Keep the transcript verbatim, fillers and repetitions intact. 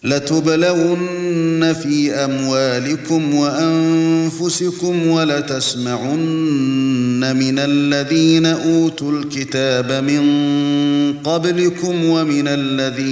لَتُبْلَوُنَّ فِي أَمْوَالِكُمْ وَأَنفُسِكُمْ وَلَتَسْمَعُنَّ مِنَ الَّذِينَ أُوتُوا الْكِتَابَ مِنْ قَبْلِكُمْ وَمِنَ الَّذِينَ